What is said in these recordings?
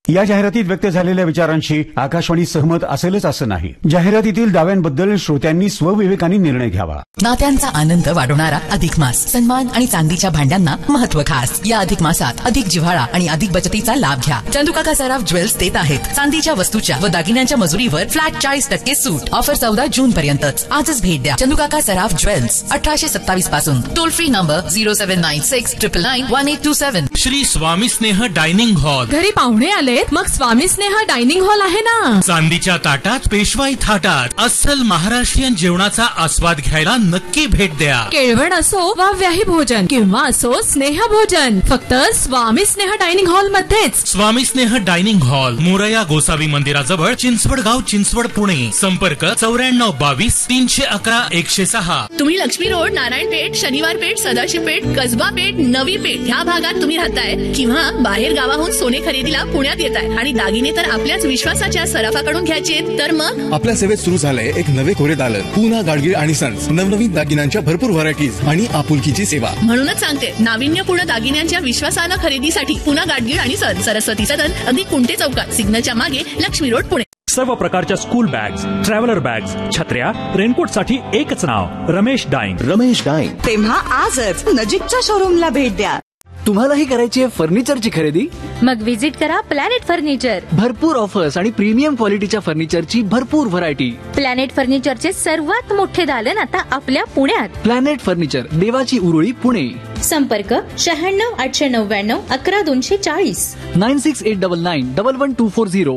या जाहिरातीत व्यक्त झालेल्या विचारांशी आकाशवाणी सहमत असेलच असं नाही. जाहिरातीतील दाव्यांबद्दल श्रोत्यांनी स्वविवेकाने निर्णय घ्यावा. नात्यांचा आनंद वाढवणारा अधिक मास. सन्मान आणि चांदीच्या भांड्यांना महत्व खास. या अधिक मासात अधिक जिव्हाळा आणि अधिक बचतीचा लाभ घ्या. चंदुकाका सराफ ज्वेल्स देत आहेत चांदीच्या वस्तूच्या व दागिन्यांच्या मजुरीवर फ्लॅट 40% सूट. ऑफर 14 जून पर्यंतच. आजच भेट द्या चंदुकाका सराफ ज्वेल्स 1827 पासून. Toll free number 0796 999 1827. Shri Swami स्नेह डायनिंग हॉल. घरी पाहुणे आले मग स्वामी स्नेह डायनिंग हॉल आहे ना. चांदीच्या ताटात पेशवाई थाटात अस्सल महाराष्ट्रीयन जेवणाचा आस्वाद घ्यायला नक्की भेट द्या. केळवण असो वा व्याही भोजन किंवा असो स्नेह भोजन फक्त स्वामी स्नेह डायनिंग हॉल मध्येच. स्वामी स्नेह डायनिंग हॉल मोरया गोसावी मंदिराजवळ चिंचवडगाव चिंचवड पुणे. संपर्क 9422 311 106. तुम्ही लक्ष्मी रोड, नारायणपेठ, शनिवारपेठ, सदाशिवपेठ, कसबापेठ, नवी पेठ ह्या भागात तुम्ही राहताय किंवा बाहेर गावाहून सोने खरेदीला पुण्यात येताय आणि दागिने तर आपल्याच विश्वासाच्या सराफाकडून घ्यायचे तर मग आपल्या सेवेत सुरू झालंय एक नवे कोरे दालन. पूना गाडगीळ आणि सन्स. नवनवीन दागिन्यांच्या भरपूर व्हरायटीज आणि आपुलकीची सेवा. म्हणूनच सांगते नाविन्यपूर्ण दागिन्यांच्या विश्वासानं खरेदीसाठी पुना गाडगीळ आणि सन्स. सरस्वती सदन अगदी कुंटे चौकात. सिग्नलच्या मागे लक्ष्मी रोड पुणे. सर्व प्रकारच्या स्कूल बॅग्स, ट्रॅव्हलर बॅग्स, छत्र्या, रेनकोटसाठी एकच नाव रमेश डाईंग. रमेश डाईंग. तेव्हा आजच नजीकच्या शोरूमला भेट द्या. तुम्हालाही करायची आहे फर्निचरची खरेदी? मग विजिट करा प्लॅनेट फर्निचर. भरपूर ऑफर्स आणि प्रीमियम क्वालिटीच्या फर्निचरची भरपूर व्हरायटी. प्लॅनेट फर्निचरचे सर्वात मोठे दालन आता आपल्या पुण्यात. प्लॅनेट फर्निचर, देवाची उरुळी, पुणे. संपर्क 96 899 11 240. 96 899 11240.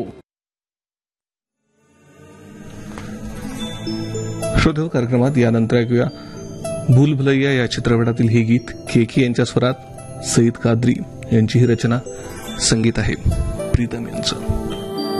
शोध कार्यक्रमात यानंतर ऐकूया भूल भुलैया या चित्रपटातील हे गीत. केके यांच्या स्वरात, सईद कादरी यांची ही रचना, संगीत आहे प्रीतम यांचं.